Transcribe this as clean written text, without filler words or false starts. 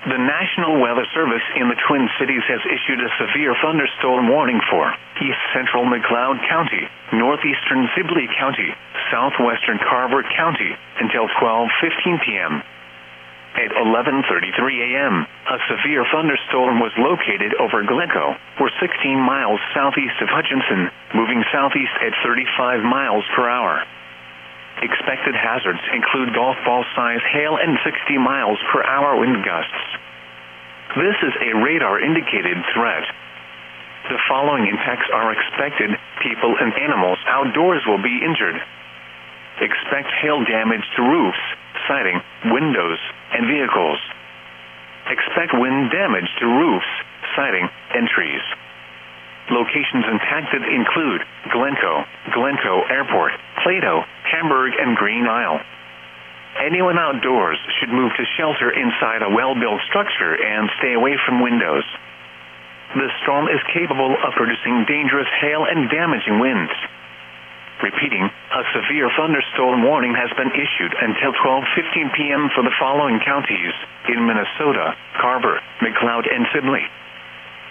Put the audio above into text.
The National Weather Service in the Twin Cities has issued a severe thunderstorm warning for east central McLeod County, northeastern Sibley County, southwestern Carver County until 12:15 p.m. At 11:33 a.m., a severe thunderstorm was located over Glencoe, or 16 miles southeast of Hutchinson, moving southeast at 35 miles per hour. Expected hazards include golf ball-size hail and 60 miles per hour wind gusts. This is a radar-indicated threat. The following impacts are expected. People and animals outdoors will be injured. Expect hail damage to roofs, siding, windows, and vehicles. Expect wind damage to roofs, siding, and trees. Locations impacted include Glencoe Airport, Plato, Hamburg, and Green Isle. Anyone outdoors should move to shelter inside a well-built structure and stay away from windows. The storm is capable of producing dangerous hail and damaging winds. Repeating, a severe thunderstorm warning has been issued until 12:15 p.m. for the following counties in Minnesota: Carver, McLeod, and Sibley.